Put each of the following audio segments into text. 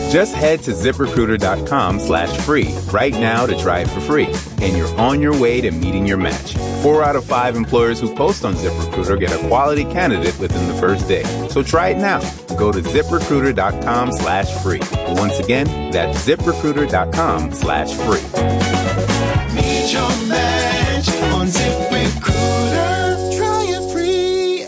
Just head to ZipRecruiter.com/free right now to try it for free. And you're on your way to meeting your match. 4 out of 5 employers who post on ZipRecruiter get a quality candidate within the first day. So try it now. Go to ZipRecruiter.com/free. Once again, that's ZipRecruiter.com/free. Meet your match on ZipRecruiter. Try it free.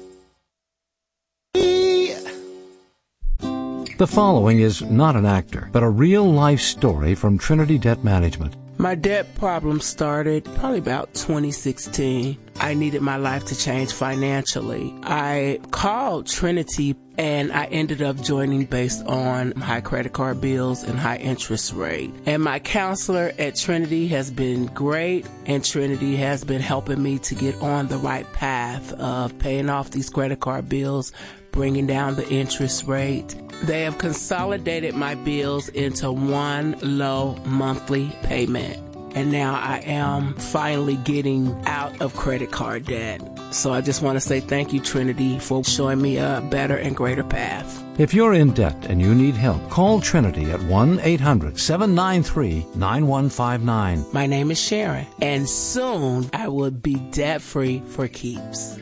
The following is not an actor, but a real-life story from Trinity Debt Management. My debt problem started probably about 2016. I needed my life to change financially. I called Trinity and I ended up joining based on high credit card bills and high interest rate. And my counselor at Trinity has been great, and Trinity has been helping me to get on the right path of paying off these credit card bills, bringing down the interest rate. They have consolidated my bills into one low monthly payment. And now I am finally getting out of credit card debt. So I just want to say thank you, Trinity, for showing me a better and greater path. If you're in debt and you need help, call Trinity at 1-800-793-9159. My name is Sharon, and soon I will be debt-free for keeps.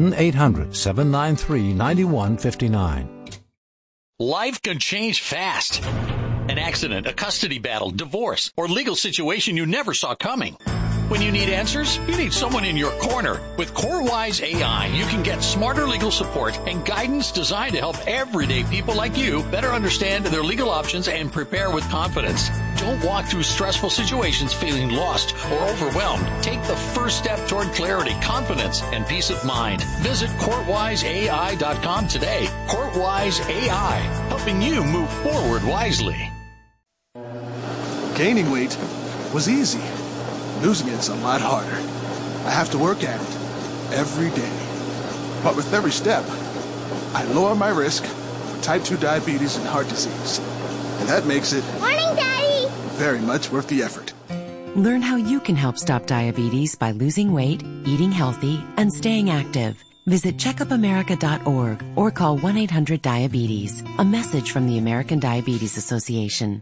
1-800-793-9159. Life can change fast. An accident, a custody battle, divorce, or legal situation you never saw coming. When you need answers, you need someone in your corner. With CoreWise AI, you can get smarter legal support and guidance designed to help everyday people like you better understand their legal options and prepare with confidence. Don't walk through stressful situations feeling lost or overwhelmed. Take the first step toward clarity, confidence, and peace of mind. Visit CourtWiseAI.com today. CourtWise AI, helping you move forward wisely. Gaining weight was easy. Losing it's a lot harder. I have to work at it every day. But with every step, I lower my risk for type 2 diabetes and heart disease. And that makes it Morning, Daddy! very much worth the effort. Learn how you can help stop diabetes by losing weight, eating healthy, and staying active. Visit checkupamerica.org or call 1-800-DIABETES. A message from the American Diabetes Association.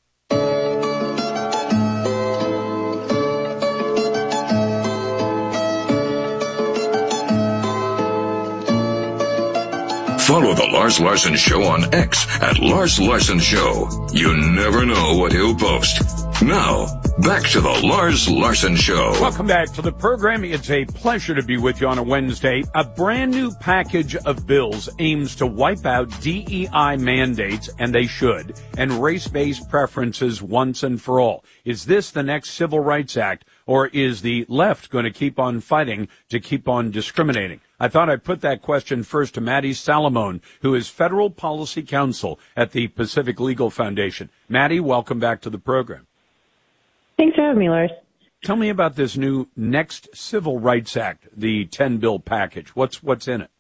Follow The Lars Larson Show on X at Lars Larson Show. You never know what he'll post. Now, back to The Lars Larson Show. Welcome back to the program. It's a pleasure to be with you on a Wednesday. A brand new package of bills aims to wipe out DEI mandates, and they should, and race-based preferences once and for all. Is this the next Civil Rights Act, or is the left going to keep on fighting to keep on discriminating? I thought I'd put that question first to Maddie Salamone, who is Federal Policy Counsel at the Pacific Legal Foundation. Maddie, welcome back to the program. Thanks for having me, Lars. Tell me about this new next Civil Rights Act, the 10-bill package. What's in it?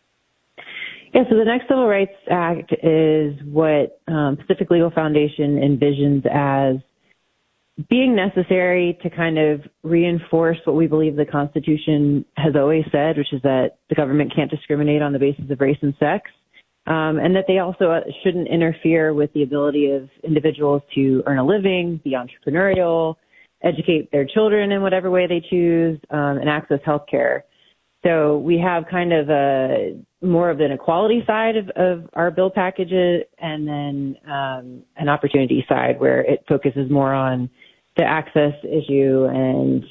Yeah, so the next Civil Rights Act is what Pacific Legal Foundation envisions as being necessary to kind of reinforce what we believe the Constitution has always said, which is that the government can't discriminate on the basis of race and sex, and that they also shouldn't interfere with the ability of individuals to earn a living, be entrepreneurial, educate their children in whatever way they choose, and access health care. So we have kind of more of an equality side of our bill packages, and then an opportunity side where it focuses more on the access issue and,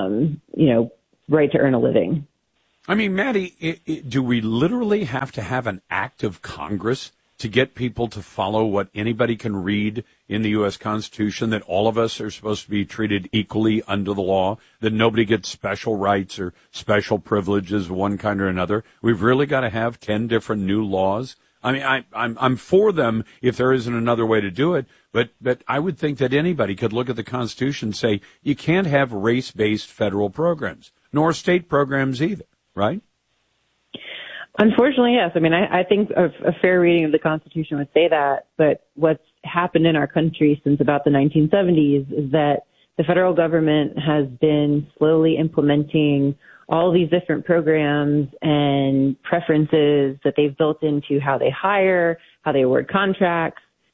right to earn a living. I mean, Maddie, do we literally have to have an act of Congress to get people to follow what anybody can read in the U.S. Constitution, that all of us are supposed to be treated equally under the law, that nobody gets special rights or special privileges of one kind or another? We've really got to have 10 different new laws? I mean, I'm for them if there isn't another way to do it, but I would think that anybody could look at the Constitution and say you can't have race-based federal programs, nor state programs either, right? Unfortunately, yes. I mean, I think a fair reading of the Constitution would say that, but what's happened in our country since about the 1970s is that the federal government has been slowly implementing all these different programs and preferences that they've built into how they hire, how they award contracts,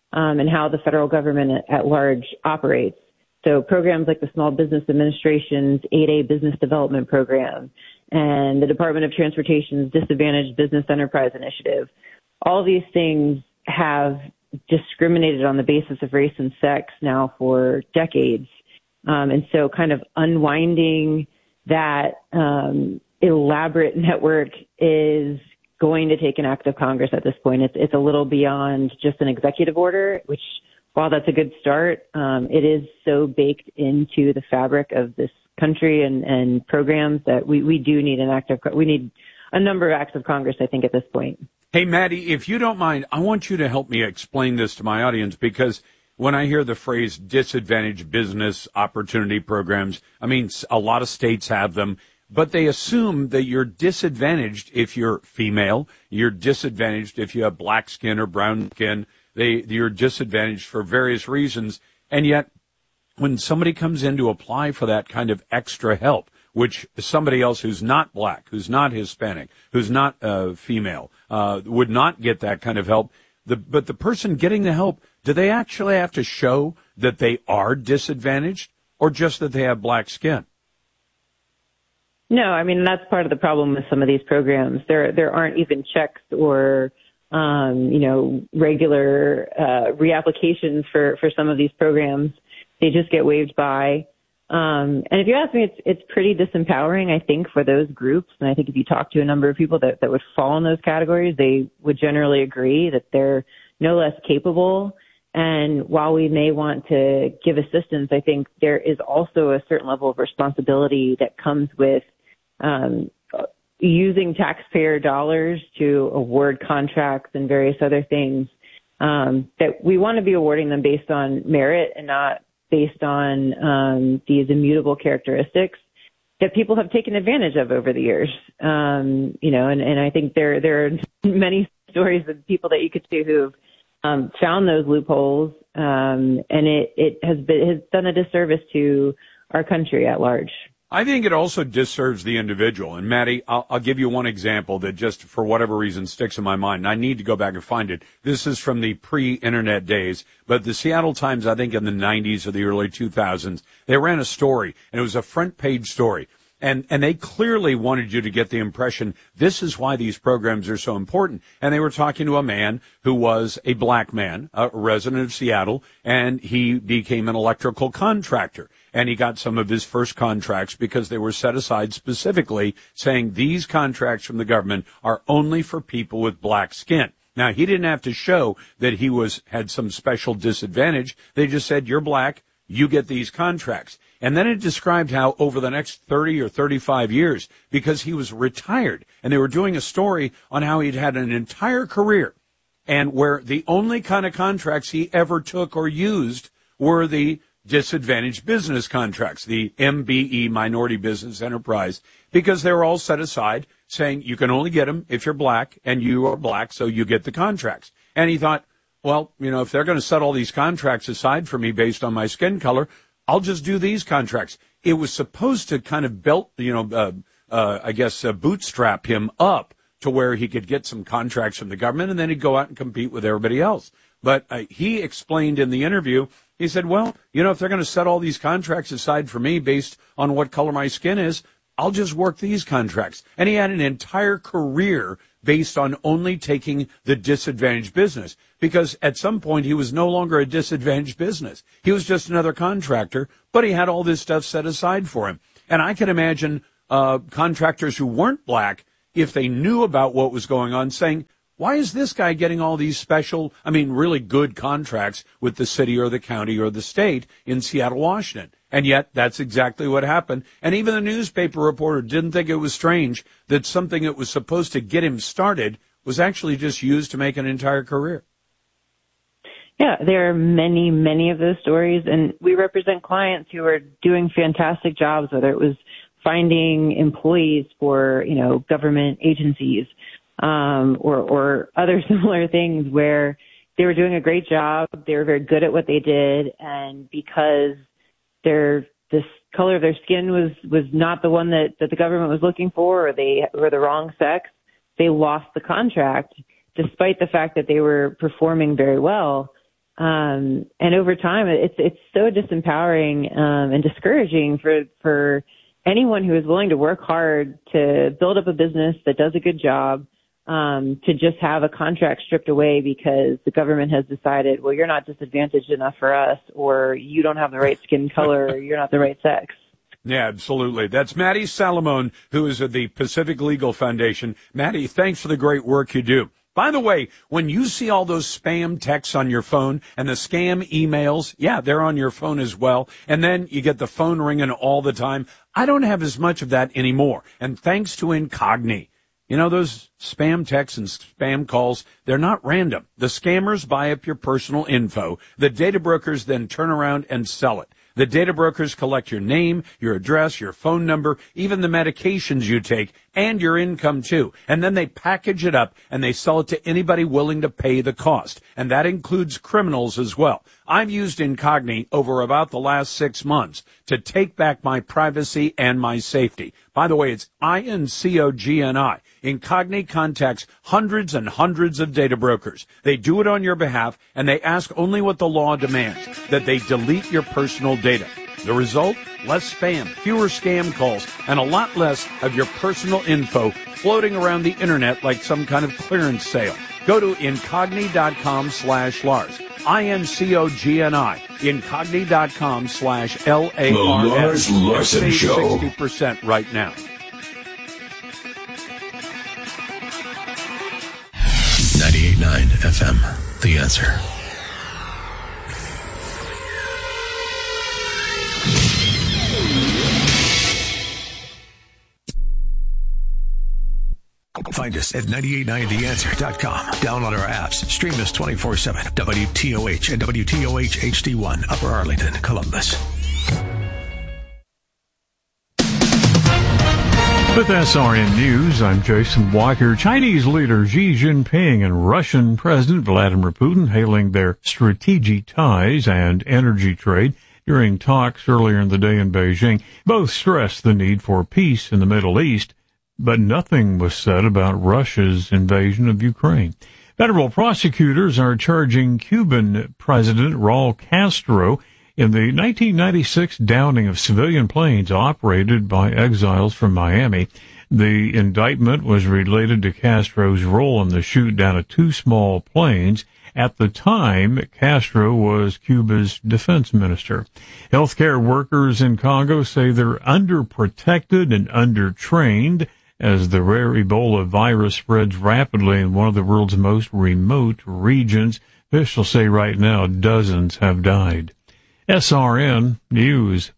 and how the federal government at large operates. So programs like the Small Business Administration's 8A Business Development Program and the Department of Transportation's Disadvantaged Business Enterprise Initiative, all these things have discriminated on the basis of race and sex now for decades. And so kind of unwinding that elaborate network is going to take an act of Congress at this point. It's a little beyond just an executive order, which, while that's a good start, it is so baked into the fabric of this country and programs that we do need we need a number of acts of Congress, I think, at this point. Hey, Maddie, if you don't mind, I want you to help me explain this to my audience, because when I hear the phrase disadvantaged business opportunity programs, I mean, a lot of states have them, but they assume that you're disadvantaged if you're female, you're disadvantaged if you have black skin or brown skin, you're disadvantaged for various reasons, and yet when somebody comes in to apply for that kind of extra help, which somebody else who's not black, who's not Hispanic, who's not female, would not get that kind of help, but the person getting the help, do they actually have to show that they are disadvantaged or just that they have black skin? No, I mean, that's part of the problem with some of these programs. There aren't even checks or, regular reapplications for some of these programs. They just get waved by. And if you ask me, it's pretty disempowering, I think, for those groups. And I think if you talk to a number of people that would fall in those categories, they would generally agree that they're no less capable. And while we may want to give assistance, I think there is also a certain level of responsibility that comes with using taxpayer dollars to award contracts and various other things, that we want to be awarding them based on merit and not based on these immutable characteristics that people have taken advantage of over the years. And I think there are many stories of people that you could see who've found those loopholes, and it has done a disservice to our country at large. I think it also disserves the individual. And Maddie, I'll give you one example that just for whatever reason sticks in my mind. I need to go back and find it. This is from the pre-internet days, but the Seattle Times, I think in the 90s or the early 2000s, they ran a story, and it was a front page story. And they clearly wanted you to get the impression this is why these programs are so important. And they were talking to a man who was a black man, a resident of Seattle, and he became an electrical contractor. And he got some of his first contracts because they were set aside specifically saying these contracts from the government are only for people with black skin. Now, he didn't have to show that he had some special disadvantage. They just said, you're black, you get these contracts. And then it described how over the next 30 or 35 years, because he was retired, and they were doing a story on how he'd had an entire career, and where the only kind of contracts he ever took or used were the disadvantaged business contracts, the MBE, Minority Business Enterprise, because they were all set aside saying you can only get them if you're black, and you are black, so you get the contracts. And he thought, well, if they're going to set all these contracts aside for me based on my skin color, I'll just do these contracts. It was supposed to kind of bootstrap him up to where he could get some contracts from the government, and then he'd go out and compete with everybody else. But he explained in the interview, he said, well, if they're going to set all these contracts aside for me based on what color my skin is, I'll just work these contracts. And he had an entire career based on only taking the disadvantaged business, because at some point he was no longer a disadvantaged business. He was just another contractor, but he had all this stuff set aside for him. And I can imagine contractors who weren't black, if they knew about what was going on, saying, why is this guy getting all these special, really good contracts with the city or the county or the state in Seattle, Washington? And yet that's exactly what happened. And even the newspaper reporter didn't think it was strange that something that was supposed to get him started was actually just used to make an entire career. Yeah, there are many, many of those stories, and we represent clients who are doing fantastic jobs, whether it was finding employees for, government agencies, or other similar things where they were doing a great job, they were very good at what they did, and because this color of their skin was not the one that the government was looking for, or they were the wrong sex, they lost the contract, despite the fact that they were performing very well. And over time, it's so disempowering and discouraging for anyone who is willing to work hard to build up a business that does a good job, to just have a contract stripped away because the government has decided, well, you're not disadvantaged enough for us, or you don't have the right skin color, or you're not the right sex. Yeah, absolutely. That's Maddie Salamone, who is at the Pacific Legal Foundation. Maddie, thanks for the great work you do. By the way, when you see all those spam texts on your phone and the scam emails, yeah, they're on your phone as well. And then you get the phone ringing all the time. I don't have as much of that anymore. And thanks to Incogni. You know, those spam texts and spam calls, they're not random. The scammers buy up your personal info. The data brokers then turn around and sell it. The data brokers collect your name, your address, your phone number, even the medications you take, and your income too. And then they package it up and they sell it to anybody willing to pay the cost. And that includes criminals as well. I've used Incogni over about the last 6 months to take back my privacy and my safety. By the way, it's INCOGNI. Incogni contacts hundreds and hundreds of data brokers. They do it on your behalf, and they ask only what the law demands, that they delete your personal data. The result? Less spam, fewer scam calls, and a lot less of your personal info floating around the internet like some kind of clearance sale. Go to Incogni.com/Lars. INCOGNI. Incogni.com/LARS. The Lars Larson Save Show. 60% right now. 98.9 FM, The Answer. Find us at 989theanswer.com. Download our apps. Stream us 24/7. WTOH and WTOH HD1, Upper Arlington, Columbus. With SRN News, I'm Jason Walker. Chinese leader Xi Jinping and Russian President Vladimir Putin hailing their strategic ties and energy trade during talks earlier in the day in Beijing. Both stressed the need for peace in the Middle East, but nothing was said about Russia's invasion of Ukraine. Federal prosecutors are charging Cuban President Raul Castro in the 1996 downing of civilian planes operated by exiles from Miami. The indictment was related to Castro's role in the shoot down of two small planes. At the time, Castro was Cuba's defense minister. Healthcare workers in Congo say they're underprotected and undertrained as the rare Ebola virus spreads rapidly in one of the world's most remote regions. Officials say right now dozens have died. SRN News.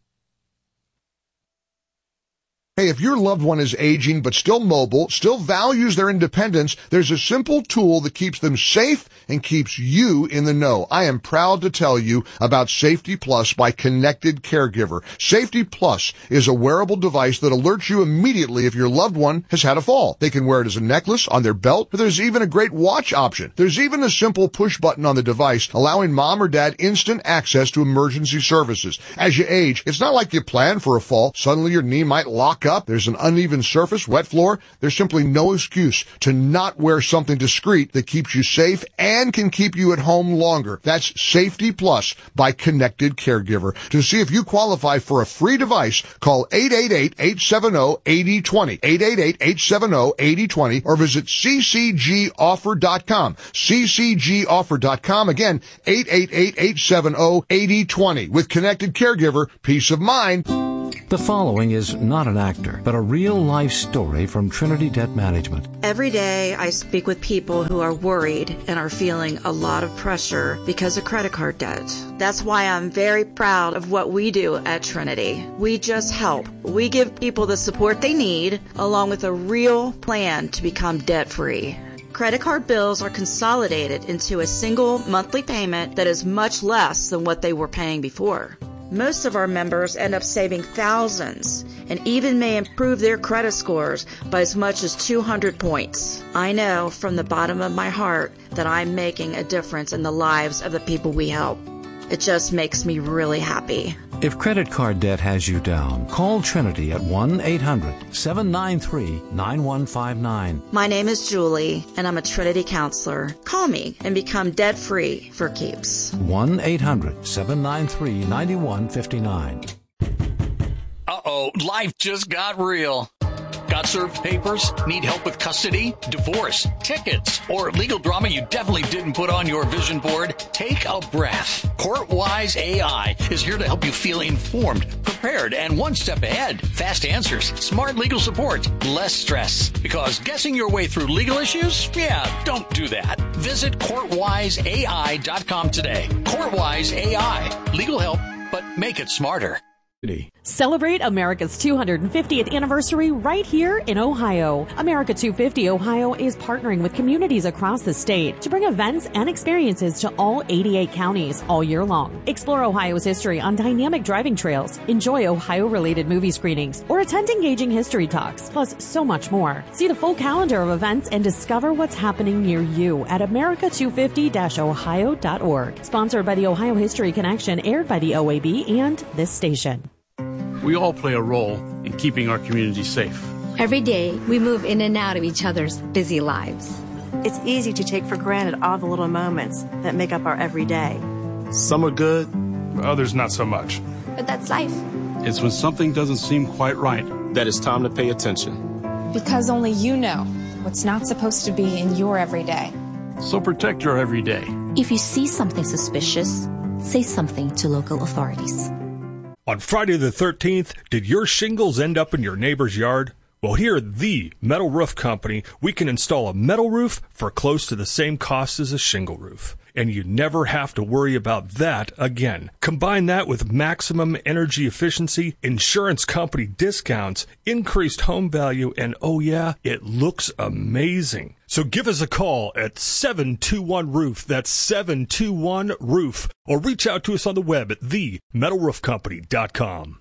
Hey, if your loved one is aging but still mobile, still values their independence, there's a simple tool that keeps them safe and keeps you in the know. I am proud to tell you about Safety Plus by Connected Caregiver. Safety Plus is a wearable device that alerts you immediately if your loved one has had a fall. They can wear it as a necklace, on their belt, but there's even a great watch option. There's even a simple push button on the device allowing mom or dad instant access to emergency services. As you age, it's not like you plan for a fall. Suddenly your knee might lock up. There's an uneven surface, wet floor. There's simply no excuse to not wear something discreet that keeps you safe and can keep you at home longer. That's Safety Plus by Connected Caregiver. To see if you qualify for a free device, call 888-870-8020, 888-870-8020, or visit ccgoffer.com, ccgoffer.com. Again, 888-870-8020. With Connected Caregiver, peace of mind. The following is not an actor, but a real-life story from Trinity Debt Management. Every day I speak with people who are worried and are feeling a lot of pressure because of credit card debt. That's why I'm very proud of what we do at Trinity. We just help. We give people the support they need, along with a real plan to become debt-free. Credit card bills are consolidated into a single monthly payment that is much less than what they were paying before. Most of our members end up saving thousands and even may improve their credit scores by as much as 200 points. I know from the bottom of my heart that I'm making a difference in the lives of the people we help. It just makes me really happy. If credit card debt has you down, call Trinity at 1-800-793-9159. My name is Julie, and I'm a Trinity counselor. Call me and become debt-free for keeps. 1-800-793-9159. Uh-oh, life just got real. Got served papers? Need help with custody, divorce, tickets, or legal drama you definitely didn't put on your vision board? Take a breath. CourtWise AI is here to help you feel informed, prepared, and one step ahead. Fast answers, smart legal support, less stress. Because guessing your way through legal issues? Yeah, don't do that. Visit CourtWiseAI.com today. CourtWise AI. Legal help, but make it smarter. Celebrate America's 250th anniversary right here in Ohio. America 250 Ohio is partnering with communities across the state to bring events and experiences to all 88 counties all year long. Explore Ohio's history on dynamic driving trails, enjoy Ohio-related movie screenings, or attend engaging history talks, plus so much more. See the full calendar of events and discover what's happening near you at america250-ohio.org. Sponsored by the Ohio History Connection, aired by the OAB and this station. We all play a role in keeping our community safe. Every day, we move in and out of each other's busy lives. It's easy to take for granted all the little moments that make up our everyday. Some are good, others not so much. But that's life. It's when something doesn't seem quite right that it's time to pay attention. Because only you know what's not supposed to be in your everyday. So protect your everyday. If you see something suspicious, say something to local authorities. On Friday the 13th, did your shingles end up in your neighbor's yard? Well, here at the Metal Roof Company, we can install a metal roof for close to the same cost as a shingle roof. And you never have to worry about that again. Combine that with maximum energy efficiency, insurance company discounts, increased home value, and oh yeah, it looks amazing. So give us a call at 721-ROOF. That's 721-ROOF. Or reach out to us on the web at themetalroofcompany.com.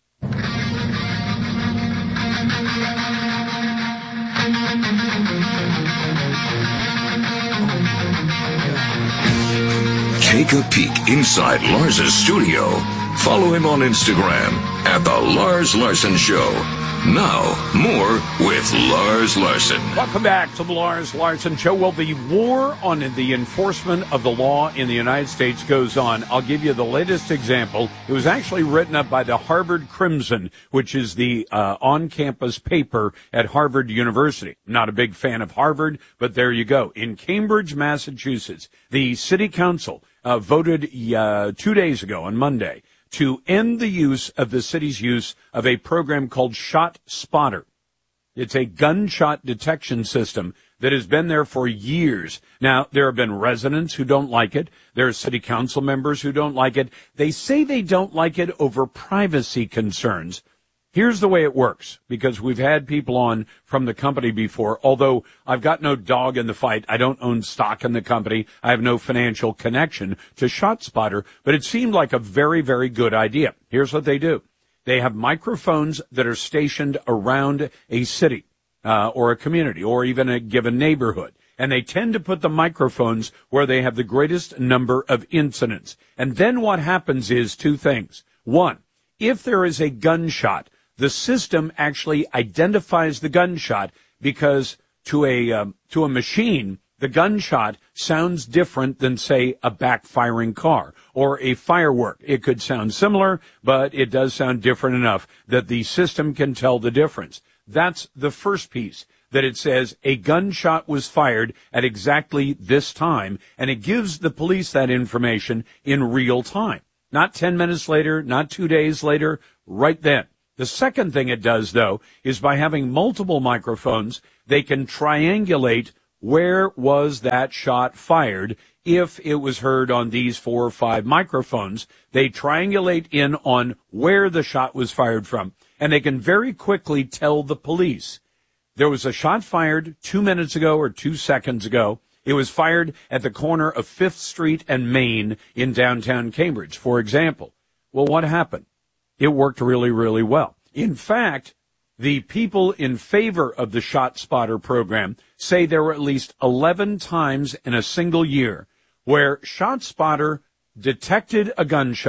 Take a peek inside Lars's studio. Follow him on Instagram at The Lars Larson Show. Now, more with Lars Larson. Welcome back to the Lars Larson Show. Well, the war on the enforcement of the law in the United States goes on. I'll give you the latest example. It was actually written up by the Harvard Crimson, which is the on-campus paper at Harvard University. Not a big fan of Harvard, but there you go. In Cambridge, Massachusetts, the city council voted 2 days ago on Monday to end the use of the city's use of a program called Shot Spotter. It's a gunshot detection system that has been there for years. Now, there have been residents who don't like it. There are city council members who don't like it. They say they don't like it over privacy concerns. Here's the way it works, because we've had people on from the company before. Although I've got no dog in the fight, I don't own stock in the company, I have no financial connection to ShotSpotter, but it seemed like a very, very good idea. Here's what they do. They have microphones that are stationed around a city, or a community, or even a given neighborhood. And they tend to put the microphones where they have the greatest number of incidents. And then what happens is two things. One, if there is a gunshot, the system actually identifies the gunshot, because to a machine, the gunshot sounds different than, say, a backfiring car or a firework. It could sound similar, but it does sound different enough that the system can tell the difference. That's the first piece, that it says a gunshot was fired at exactly this time, and it gives the police that information in real time. Not 10 minutes later, not 2 days later, right then. The second thing it does, though, is by having multiple microphones, they can triangulate where was that shot fired. If it was heard on these 4 or 5 microphones, they triangulate in on where the shot was fired from, and they can very quickly tell the police. There was a shot fired 2 minutes ago or 2 seconds ago. It was fired at the corner of 5th Street and Main in downtown Cambridge, for example. Well, what happened? It worked really, really well. In fact, the people in favor of the Shot Spotter program say there were at least 11 times in a single year where Shot Spotter detected a gunshot,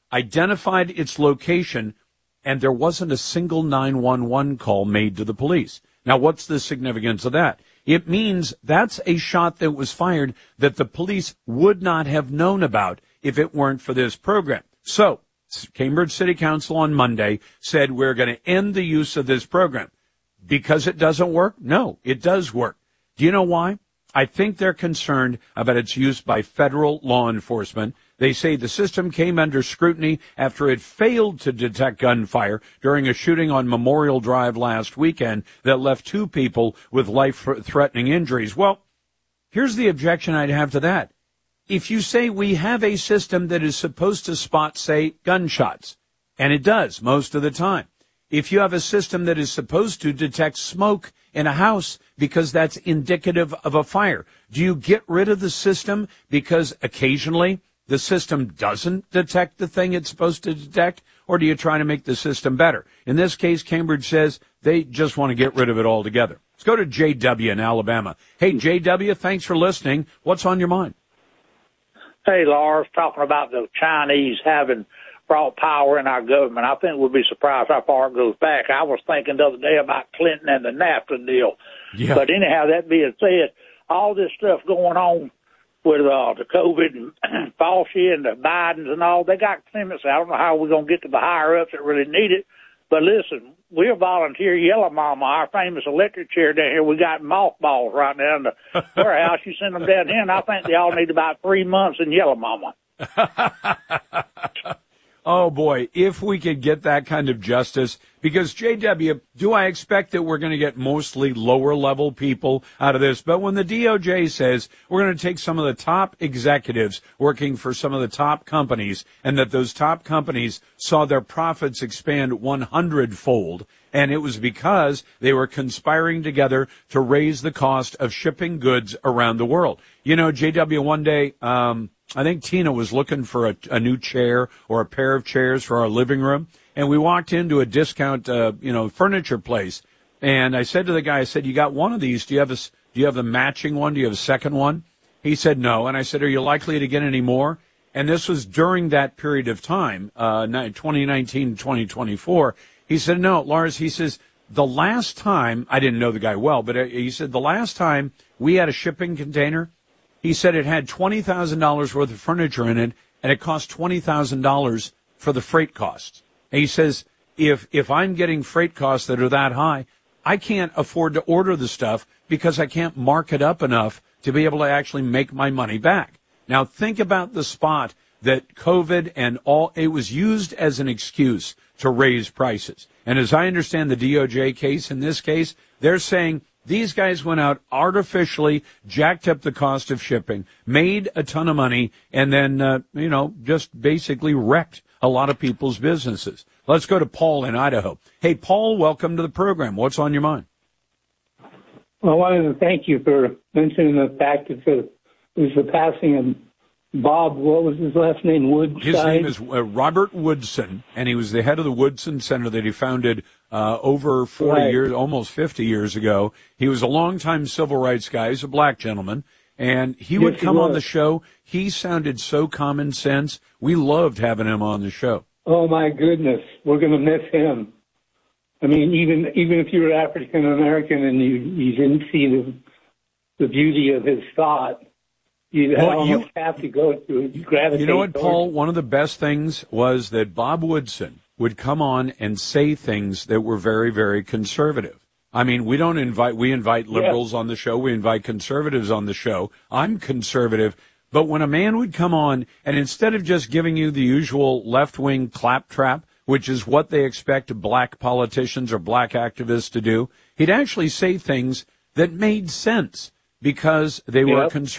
identified its location, and there wasn't a single 911 call made to the police. Now, what's the significance of that? It means that's a shot that was fired that the police would not have known about if it weren't for this program. So, Cambridge City Council on Monday said we're going to end the use of this program. Because it doesn't work? No, it does work. Do you know why? I think they're concerned about its use by federal law enforcement. They say the system came under scrutiny after it failed to detect gunfire during a shooting on Memorial Drive last weekend that left 2 people with life-threatening injuries. Well, here's the objection I'd have to that. If you say we have a system that is supposed to spot, say, gunshots, and it does most of the time. If you have a system that is supposed to detect smoke in a house because that's indicative of a fire, do you get rid of the system because occasionally the system doesn't detect the thing it's supposed to detect, or do you try to make the system better? In this case, Cambridge says they just want to get rid of it altogether. Let's go to JW in Alabama. Hey, JW, thanks for listening. What's on your mind? Hey, Lars, talking about the Chinese having brought power in our government. I think we'll be surprised how far it goes back. I was thinking the other day about Clinton and the NAFTA deal. Yeah. But anyhow, that being said, all this stuff going on with the COVID and Fauci and the Bidens and all, they got clemency. I don't know how we're going to get to the higher-ups that really need it. But listen, we're volunteer Yellow Mama, our famous electric chair down here. We got mothballs right now in the warehouse. You send them down here, and I think they all need about 3 months in Yellow Mama. Oh, boy, if we could get that kind of justice, because, JW, do I expect that we're going to get mostly lower-level people out of this? But when the DOJ says we're going to take some of the top executives working for some of the top companies, and that those top companies saw their profits expand 100-fold, and it was because they were conspiring together to raise the cost of shipping goods around the world. You know, JW, one day, I think Tina was looking for a new chair or a pair of chairs for our living room, and we walked into a discount, furniture place. And I said to the guy, I said, "You got one of these? Do you have the matching one? Do you have a second one?" He said, "No." And I said, "Are you likely to get any more?" And this was during that period of time, 2019, 2024. He said, "No, Lars." He says, "The last time," I didn't know the guy well, but he said, "The last time we had a shipping container," he said, "it had $20,000 worth of furniture in it, and it cost $20,000 for the freight costs." And he says, if I'm getting freight costs that are that high, I can't afford to order the stuff because I can't mark it up enough to be able to actually make my money back. Now, think about the spot that COVID and all, it was used as an excuse to raise prices. And as I understand the DOJ case, in this case, they're saying these guys went out, artificially jacked up the cost of shipping, made a ton of money, and then, just basically wrecked a lot of people's businesses. Let's go to Paul in Idaho. Hey, Paul, welcome to the program. What's on your mind? Well, I wanted to thank you for mentioning the fact that it was the passing of Bob, what was his last name, Woodson? His name is Robert Woodson, and he was the head of the Woodson Center that he founded over 40 years, almost 50 years ago. He was a longtime civil rights guy. He's a black gentleman, and he would come on the show. He sounded so common sense. We loved having him on the show. Oh, my goodness. We're going to miss him. I mean, even if you were African American and you didn't see the beauty of his thought, you almost have to go to gravitate. You know what, Paul? One of the best things was that Bob Woodson would come on and say things that were very, very conservative. I mean, we invite liberals on the show. We invite conservatives on the show. I'm conservative. But when a man would come on and instead of just giving you the usual left-wing claptrap, which is what they expect black politicians or black activists to do, he'd actually say things that made sense because they were conservative.